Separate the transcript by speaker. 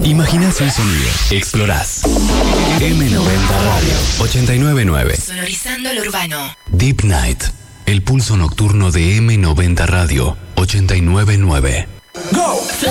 Speaker 1: Imaginás un sonido, explorás. M90 Radio 899.
Speaker 2: Sonorizando lo urbano.
Speaker 1: Deep Night, el pulso nocturno de M90 Radio 899.
Speaker 3: Go!